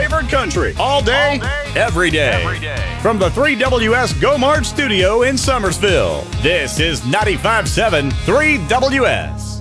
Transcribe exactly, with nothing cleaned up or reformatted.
favorite country. All day, All day, every day. every day. From the three W S Go Mart studio in Summersville, this is ninety-five point seven three W S.